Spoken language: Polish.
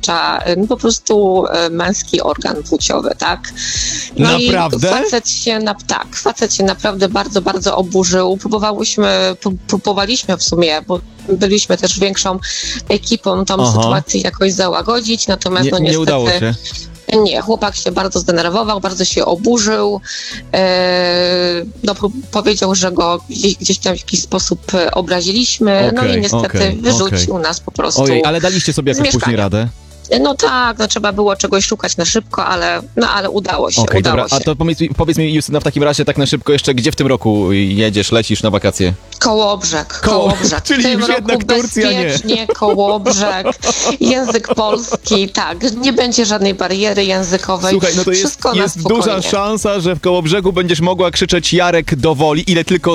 oznacza po prostu męski organ płciowy, tak? No Naprawdę? I facet się naprawdę bardzo, bardzo oburzył. Próbowaliśmy w sumie, bo byliśmy też większą ekipą, tą sytuację jakoś załagodzić, natomiast no niestety... Nie udało się. Nie, chłopak się bardzo zdenerwował, bardzo się oburzył, powiedział, że go gdzieś tam w jakiś sposób obraziliśmy, no i niestety wyrzucił nas po prostu. Ojej, ale daliście sobie jakoś później radę? No tak, trzeba było czegoś szukać na szybko, ale udało się, udało się. A to powiedz mi, Justyna, w takim razie tak na szybko jeszcze, gdzie w tym roku jedziesz, lecisz na wakacje? Kołobrzeg. Czyli w tym już roku jednak Turcja nie. bezpiecznie, Kołobrzeg, język polski, tak, nie będzie żadnej bariery językowej. Słuchaj, no to Wszystko jest na spokojnie. duża szansa, że w Kołobrzegu będziesz mogła krzyczeć Jarek do woli, ile tylko